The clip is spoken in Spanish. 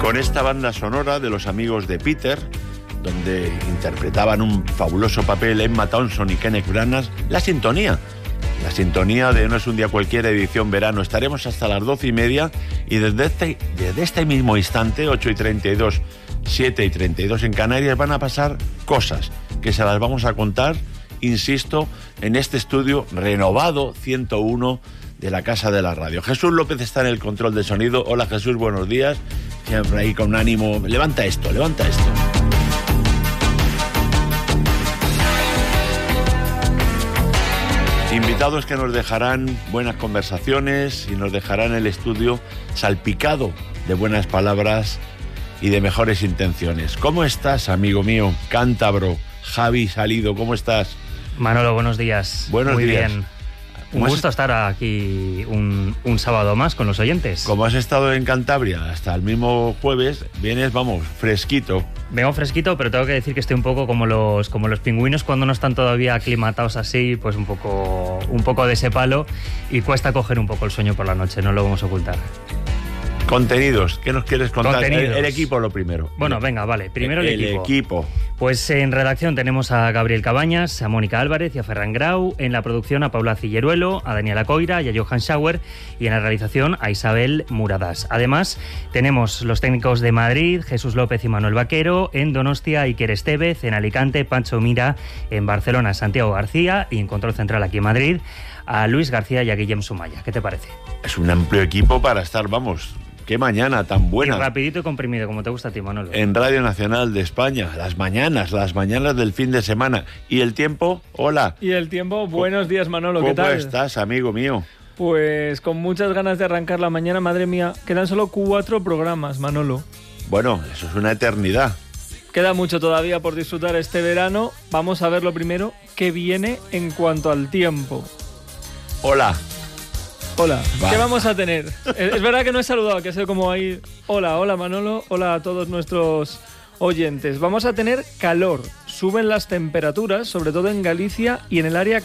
con esta banda sonora de los amigos de Peter, donde interpretaban un fabuloso papel Emma Thompson y Kenneth Branagh, la sintonía de No es un día cualquiera, edición verano. Estaremos hasta las 12:30 y desde este mismo instante, 8:32, 7:32 en Canarias, van a pasar cosas que se las vamos a contar, insisto, en este estudio renovado 101 de la Casa de la Radio. Jesús López está en el control de sonido. Hola Jesús, buenos días. Siempre ahí con ánimo. Levanta esto. Invitados que nos dejarán buenas conversaciones y nos dejarán el estudio salpicado de buenas palabras y de mejores intenciones. ¿Cómo estás, amigo mío? Cántabro, Javi Salido, ¿cómo estás? Manolo, buenos días. Buenos días. Muy bien. Un gusto estar aquí un sábado más con los oyentes. Como has estado en Cantabria hasta el mismo jueves, vienes, fresquito. Vengo fresquito, pero tengo que decir que estoy un poco como los pingüinos cuando no están todavía aclimatados así, pues un poco de ese palo, y cuesta coger un poco el sueño por la noche, no lo vamos a ocultar. Contenidos, ¿qué nos quieres contar? El equipo lo primero. Bueno, venga, vale, primero el equipo. Pues en redacción tenemos a Gabriel Cabañas, a Mónica Álvarez y a Ferran Grau, en la producción a Paula Cilleruelo, a Daniela Coira y a Johan Schauer, y en la realización a Isabel Muradas. Además, tenemos los técnicos de Madrid, Jesús López y Manuel Vaquero, en Donostia, Iker Estevez, en Alicante, Pancho Mira, en Barcelona, Santiago García, y en Control Central aquí en Madrid, a Luis García y a Guillem Sumaya. ¿Qué te parece? Es un amplio equipo para estar, qué mañana tan buena. Y rapidito y comprimido, como te gusta a ti, Manolo. En Radio Nacional de España, las mañanas del fin de semana. ¿Y el tiempo? Hola. Y el tiempo, buenos días, Manolo, ¿qué tal? ¿Cómo estás, amigo mío? Pues con muchas ganas de arrancar la mañana, madre mía. Quedan solo 4 programas, Manolo. Bueno, eso es una eternidad. Queda mucho todavía por disfrutar este verano. Vamos a ver lo primero que viene en cuanto al tiempo. Hola, ¿qué vamos a tener? Es verdad que no he saludado, que ha sido como ahí. Hola Manolo, hola a todos nuestros oyentes. Vamos a tener calor, suben las temperaturas, sobre todo en Galicia y en el área